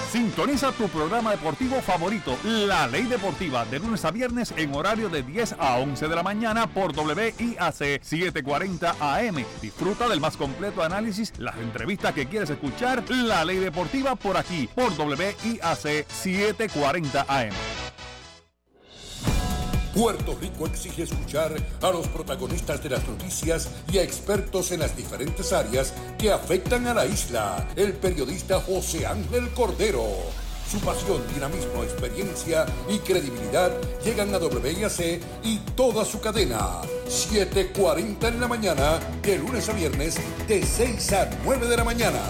Sintoniza tu programa deportivo favorito, La Ley Deportiva, de lunes a viernes en horario de 10 a 11 de la mañana por WIAC 740 AM. Disfruta del más completo análisis, las entrevistas que quieres escuchar, La Ley Deportiva por aquí, por WIAC 740 AM. Puerto Rico exige escuchar a los protagonistas de las noticias y a expertos en las diferentes áreas que afectan a la isla. El periodista José Ángel Cordero. Su pasión, dinamismo, experiencia y credibilidad llegan a WIAC y toda su cadena. 7:40 en la mañana, de lunes a viernes, de 6 a 9 de la mañana.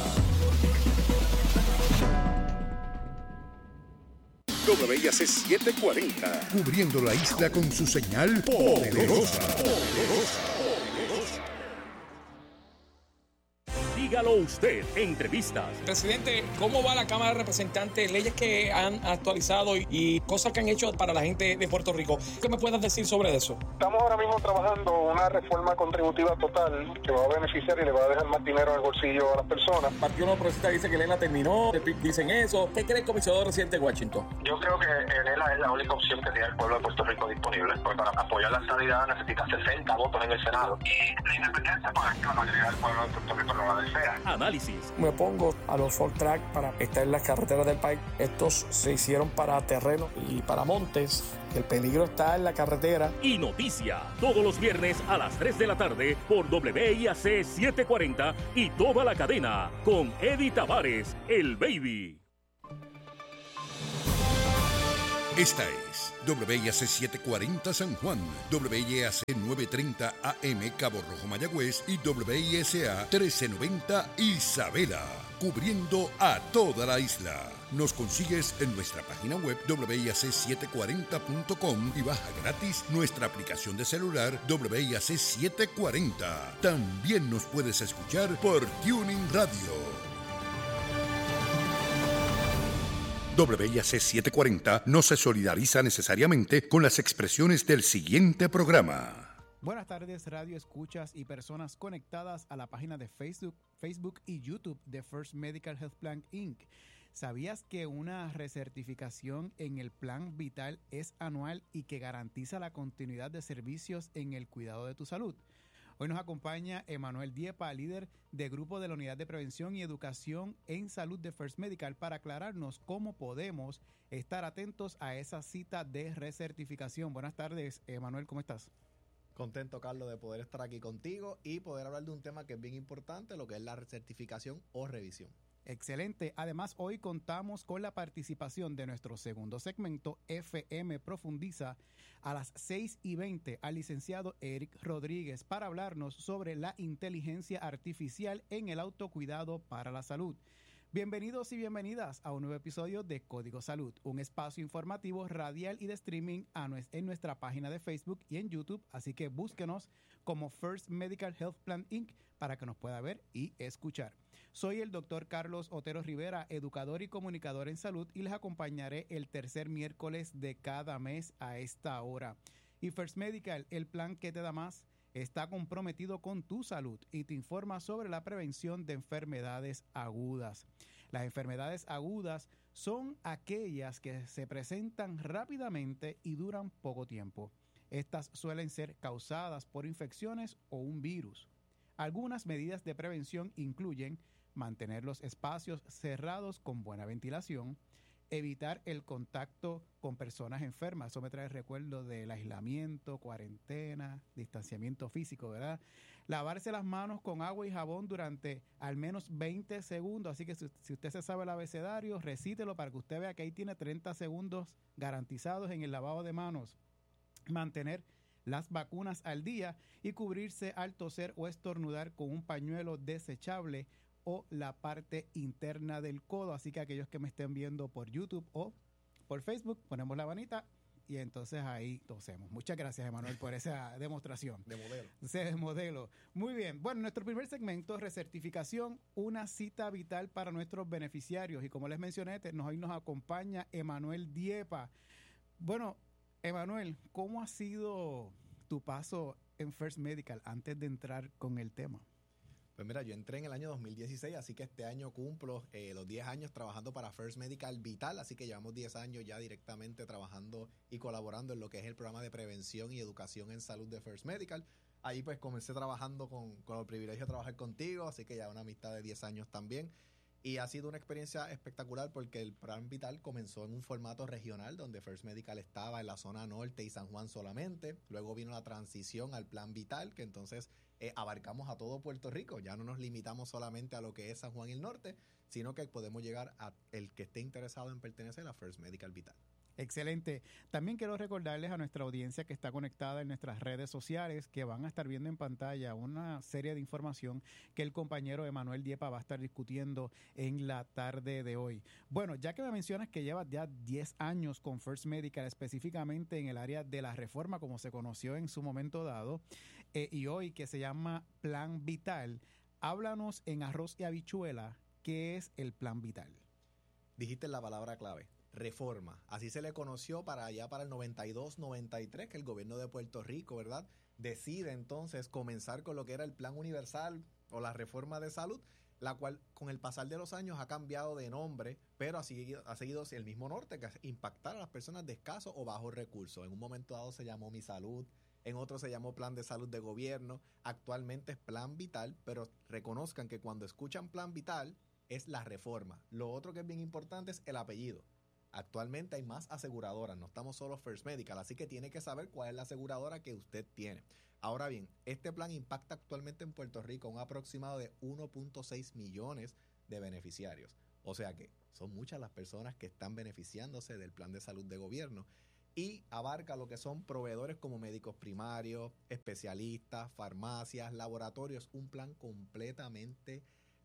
WIAC 740, cubriendo la isla con su señal poderosa. Dígalo usted, entrevistas. Presidente, ¿cómo va la Cámara de Representantes? Leyes que han actualizado y cosas que han hecho para la gente de Puerto Rico. ¿Qué me puedes decir sobre eso? Estamos ahora mismo trabajando una reforma contributiva total que va a beneficiar y le va a dejar más dinero en el bolsillo a las personas. El Partido Nuevo Progresista dice que Lela terminó, el PIB dicen eso. ¿Qué cree el comisionado residente de Washington? Yo creo que Lela es la única opción que tiene el pueblo de Puerto Rico disponible. Porque para apoyar la estadidad necesita 60 votos en el Senado. Y la independencia, pues es que la mayoría del pueblo de Puerto Rico no la desea. Análisis. Me pongo a los Ford Track para estar en las carreteras del país. Estos se hicieron para terreno y para montes. El peligro está en la carretera. Y noticia, todos los viernes a las 3 de la tarde por WIAC 740 y toda la cadena con Eddie Tavares, el Baby. Esta es WIAC 740 San Juan, WIAC 930 AM Cabo Rojo Mayagüez y WISA 1390 Isabela, cubriendo a toda la isla. Nos consigues en nuestra página web WIAC740.com y baja gratis nuestra aplicación de celular WIAC 740. También nos puedes escuchar por Tuning Radio. WIAC 740 no se solidariza necesariamente con las expresiones del siguiente programa. Buenas tardes, radio escuchas y personas conectadas a la página de Facebook y YouTube de First Medical Health Plan Inc. ¿Sabías que una recertificación en el Plan Vital es anual y que garantiza la continuidad de servicios en el cuidado de tu salud? Hoy nos acompaña Emanuel Diepa, líder de grupo de la Unidad de Prevención y Educación en Salud de First Medical, para aclararnos cómo podemos estar atentos a esa cita de recertificación. Buenas tardes, Emanuel, ¿cómo estás? Contento, Carlos, de poder estar aquí contigo y poder hablar de un tema que es bien importante, lo que es la recertificación o revisión. Excelente. Además, hoy contamos con la participación de nuestro segundo segmento, FM Profundiza, a las 6:20 al licenciado Eric Rodríguez para hablarnos sobre la inteligencia artificial en el autocuidado para la salud. Bienvenidos y bienvenidas a un nuevo episodio de Código Salud, un espacio informativo radial y de streaming en nuestra página de Facebook y en YouTube, así que búsquenos como First Medical Health Plan Inc. para que nos pueda ver y escuchar. Soy el doctor Carlos Otero Rivera, educador y comunicador en salud, y les acompañaré el tercer miércoles de cada mes a esta hora. Y First Medical, el plan que te da más, está comprometido con tu salud y te informa sobre la prevención de enfermedades agudas. Las enfermedades agudas son aquellas que se presentan rápidamente y duran poco tiempo. Estas suelen ser causadas por infecciones o un virus. Algunas medidas de prevención incluyen mantener los espacios cerrados con buena ventilación, evitar el contacto con personas enfermas. Eso me trae recuerdo del aislamiento, cuarentena, distanciamiento físico, ¿verdad? Lavarse las manos con agua y jabón durante al menos 20 segundos. Así que si usted se sabe el abecedario, recítelo para que usted vea que ahí tiene 30 segundos garantizados en el lavado de manos. Mantener las vacunas al día y cubrirse al toser o estornudar con un pañuelo desechable o la parte interna del codo. Así que aquellos que me estén viendo por YouTube o por Facebook, ponemos la manita y entonces ahí tosemos. Muchas gracias, Emanuel, por esa demostración. De modelo. Sí, de modelo. Muy bien. Bueno, nuestro primer segmento, recertificación, una cita vital para nuestros beneficiarios. Y como les mencioné, hoy nos acompaña Emanuel Diepa. Bueno, Emanuel, ¿cómo ha sido tu paso en First Medical antes de entrar con el tema? Pues mira, yo entré en el año 2016, así que este año cumplo los 10 años trabajando para First Medical Vital, así que llevamos 10 años ya directamente trabajando y colaborando en lo que es el programa de prevención y educación en salud de First Medical. Ahí pues comencé trabajando con el privilegio de trabajar contigo, así que ya una amistad de 10 años también. Y ha sido una experiencia espectacular porque el Plan Vital comenzó en un formato regional donde First Medical estaba en la zona norte y San Juan solamente. Luego vino la transición al Plan Vital, que entonces abarcamos a todo Puerto Rico. Ya no nos limitamos solamente a lo que es San Juan y el norte, sino que podemos llegar a el que esté interesado en pertenecer a First Medical Vital. Excelente. También quiero recordarles a nuestra audiencia que está conectada en nuestras redes sociales que van a estar viendo en pantalla una serie de información que el compañero Emanuel Diepa va a estar discutiendo en la tarde de hoy. Bueno, ya que me mencionas que llevas ya 10 años con First Medical, específicamente en el área de la reforma, como se conoció en su momento dado, y hoy que se llama Plan Vital, háblanos en arroz y habichuela, ¿qué es el Plan Vital? Dijiste la palabra clave. Reforma, así se le conoció para allá para el 92-93 que el gobierno de Puerto Rico, ¿verdad?, decide entonces comenzar con lo que era el Plan Universal o la reforma de salud, la cual con el pasar de los años ha cambiado de nombre, pero ha seguido el mismo norte, que es impactar a las personas de escasos o bajos recursos. En un momento dado se llamó Mi Salud, en otro se llamó Plan de Salud de Gobierno, actualmente es Plan Vital, pero reconozcan que cuando escuchan Plan Vital es la reforma. Lo otro que es bien importante es el apellido. Actualmente hay más aseguradoras, no estamos solo First Medical, así que tiene que saber cuál es la aseguradora que usted tiene. Ahora bien, este plan impacta actualmente en Puerto Rico un aproximado de 1.6 millones de beneficiarios. O sea que son muchas las personas que están beneficiándose del plan de salud de gobierno y abarca lo que son proveedores como médicos primarios, especialistas, farmacias, laboratorios, un plan completamente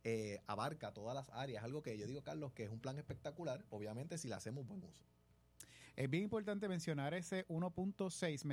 abarca todas las áreas, algo que yo digo, Carlos, que es un plan espectacular, obviamente si le hacemos buen uso. Es bien importante mencionar ese 1.6.